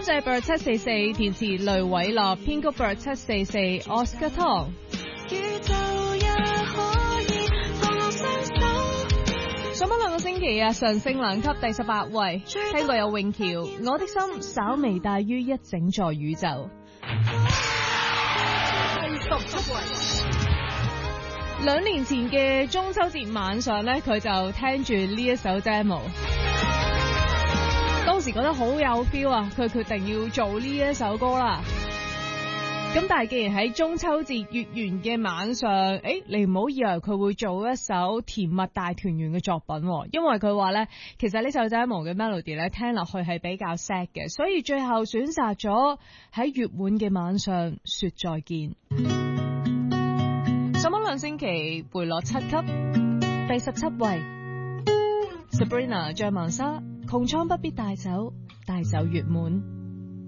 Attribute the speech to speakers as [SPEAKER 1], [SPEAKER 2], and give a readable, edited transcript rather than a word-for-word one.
[SPEAKER 1] 謝 Bird 744，填詞雷偉樂，編曲 Bird 744 Oscar Tong。上咗2個星期啊，上升2級第18位，聽過有永橋，我的心稍微大於一整座宇宙。第17位。2年前嘅中秋節晚上呢，佢就聽住呢一首 demo， 當時覺得好有 feel 啊，佢決定要做呢一首歌啦。咁但係既然喺中秋節月圓嘅晚上，你唔好以為佢會做一首甜蜜大團圓嘅作品，因為佢話呢，其實呢首 demo 嘅 melody 呢，聽落去係比較 sad 嘅，所以最後選擇咗喺月滿嘅晚上說再見。上咗2星期，回落7級，第17位。Sabrina 張曼莎，窮蒼不必帶走，帶走月滿。